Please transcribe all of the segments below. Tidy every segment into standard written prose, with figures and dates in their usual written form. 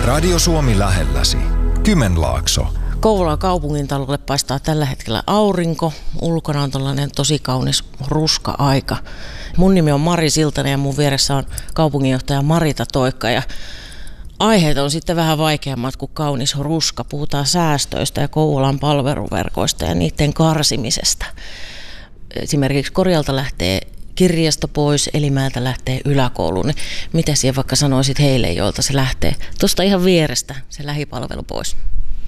Radio Suomi lähelläsi. Kymenlaakso. Kouvolan kaupungintalolle paistaa tällä hetkellä aurinko. Ulkona on tällainen tosi kaunis ruska-aika. Mun nimi on Mari Siltanen ja mun vieressä on kaupunginjohtaja Marita Toikka. Ja aiheet on sitten vähän vaikeammat kuin kaunis ruska. Puhutaan säästöistä ja Kouvolan palveluverkoista ja niiden karsimisesta. Esimerkiksi Korjalta lähtee kirjasto pois, Elimäeltä lähtee yläkouluun. Mitä siellä vaikka sanoisit heille, joilta se lähtee? Tuosta ihan vierestä se lähipalvelu pois.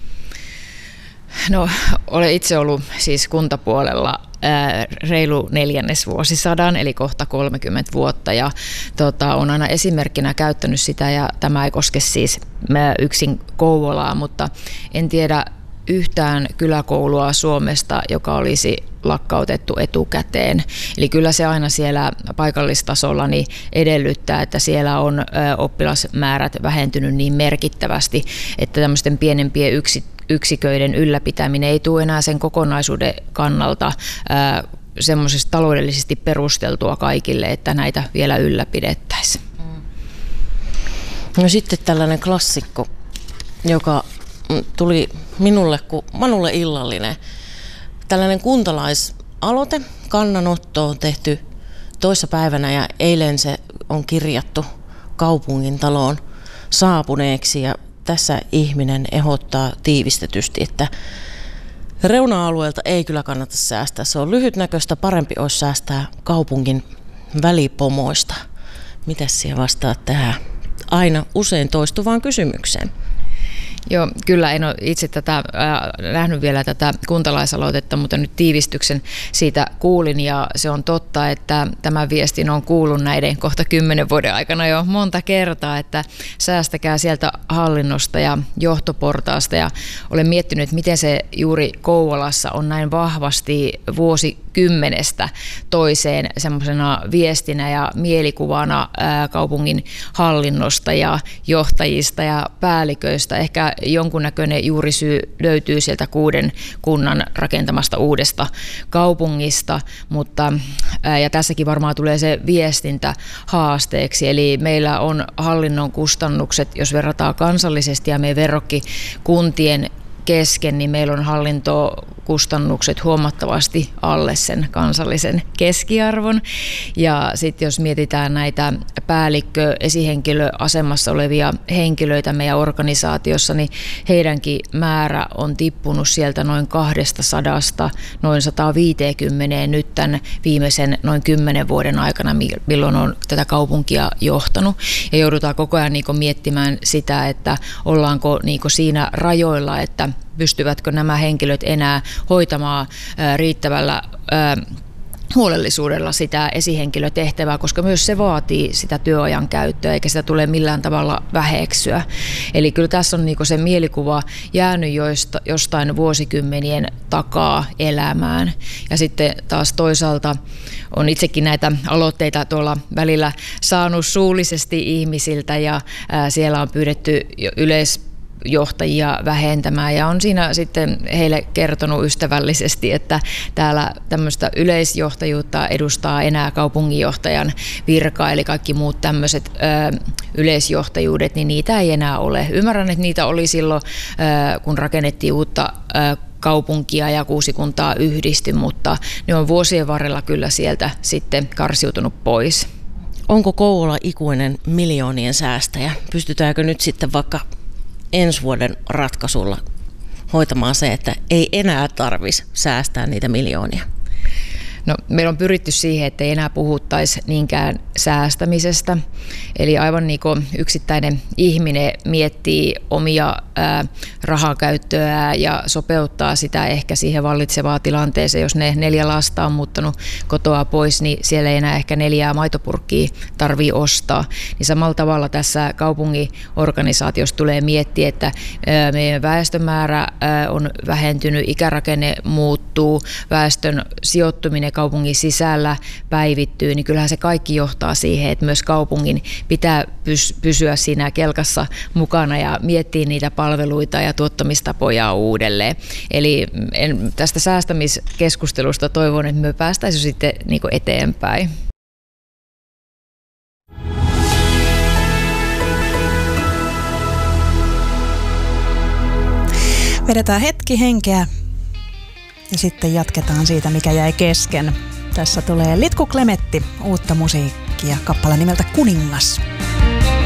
No, olen itse ollut siis kuntapuolella reilu 4. vuosisadan, eli kohta 30 vuotta, ja olen aina esimerkkinä käyttänyt sitä, ja tämä ei koske siis yksin Kouvolaa, mutta en tiedä yhtään kyläkoulua Suomesta, joka olisi lakkautettu etukäteen. Eli kyllä se aina siellä paikallistasolla niin edellyttää, että siellä on oppilasmäärät vähentynyt niin merkittävästi, että tämmöisten pienempien yksiköiden ylläpitäminen ei tule enää sen kokonaisuuden kannalta semmoisesta taloudellisesti perusteltua kaikille, että näitä vielä ylläpidettäisiin. No sitten tällainen klassikko, joka tuli minulle kuin Manulle illallinen. Tällainen kuntalaisaloite, kannanotto on tehty toissapäivänä ja eilen se on kirjattu kaupungintaloon saapuneeksi ja tässä ihminen ehdottaa tiivistetysti, että reuna-alueelta ei kyllä kannata säästää. Se on lyhytnäköistä, parempi olisi säästää kaupungin välipomoista. Mitäs siellä vastaat tähän aina usein toistuvaan kysymykseen? Joo, kyllä en ole itse nähnyt vielä tätä kuntalaisaloitetta, mutta nyt tiivistyksen siitä kuulin ja se on totta, että tämän viestin on kuullut näiden kohta 10 vuoden aikana jo monta kertaa, että säästäkää sieltä hallinnosta ja johtoportaasta ja olen miettinyt, että miten se juuri Kouvolassa on näin vahvasti vuosikymmenestä toiseen semmoisena viestinä ja mielikuvana kaupungin hallinnosta ja johtajista ja päälliköistä. Ehkä jonkunnäköinen juurisyy löytyy sieltä 6 kunnan rakentamasta uudesta kaupungista, mutta ja tässäkin varmaan tulee se viestintä haasteeksi, eli meillä on hallinnon kustannukset, jos verrataan kansallisesti ja meidän verrokkikuntien kesken, niin meillä on hallintokustannukset huomattavasti alle sen kansallisen keskiarvon. Ja sitten jos mietitään näitä esihenkilöasemassa olevia henkilöitä meidän organisaatiossa, niin heidänkin määrä on tippunut sieltä noin 200 noin 150 nyt tämän viimeisen noin 10 vuoden aikana, milloin on tätä kaupunkia johtanut. Ja joudutaan koko ajan miettimään sitä, että ollaanko siinä rajoilla, että pystyvätkö nämä henkilöt enää hoitamaan riittävällä huolellisuudella sitä esihenkilötehtävää, koska myös se vaatii sitä työajan käyttöä, eikä sitä tule millään tavalla väheksyä. Eli kyllä tässä on se mielikuva jäänyt jostain vuosikymmenien takaa elämään. Ja sitten taas toisaalta on itsekin näitä aloitteita tuolla välillä saanut suullisesti ihmisiltä ja siellä on pyydetty yleisjohtajia vähentämään ja on siinä sitten heille kertonut ystävällisesti, että täällä tämmöistä yleisjohtajuutta edustaa enää kaupunginjohtajan virka, eli kaikki muut tämmöiset yleisjohtajuudet, niin niitä ei enää ole. Ymmärrän, että niitä oli silloin, kun rakennettiin uutta kaupunkia ja 6 kuntaa yhdistyi, mutta ne on vuosien varrella kyllä sieltä sitten karsiutunut pois. Onko Kouvola ikuinen miljoonien säästäjä? Pystytäänkö nyt sitten vaikka ensi vuoden ratkaisulla hoitamaan se, että ei enää tarvitsisi säästää niitä miljoonia? No, meillä on pyritty siihen, että ei enää puhuttaisi niinkään säästämisestä. Eli aivan niin kuin yksittäinen ihminen miettii omia rahankäyttöä ja sopeuttaa sitä ehkä siihen vallitsevaan tilanteeseen. Jos ne 4 lasta on muuttanut kotoa pois, niin siellä ei enää ehkä 4 maitopurkkia tarvitse ostaa. Niin samalla tavalla tässä kaupungin organisaatiossa tulee miettiä, että meidän väestömäärä on vähentynyt, ikärakenne muuttuu, väestön sijoittuminen kaupungin sisällä päivittyy, niin kyllähän se kaikki johtaa siihen, että myös kaupungin pitää pysyä siinä kelkassa mukana ja miettiä niitä palveluita ja tuottamistapoja uudelleen. Eli tästä säästämiskeskustelusta toivon, että me päästäisiin sitten eteenpäin. Vedetään hetki henkeä ja sitten jatketaan siitä, mikä jäi kesken. Tässä tulee Litku Klemetti, uutta musiikkia, kappale nimeltä Kuningas.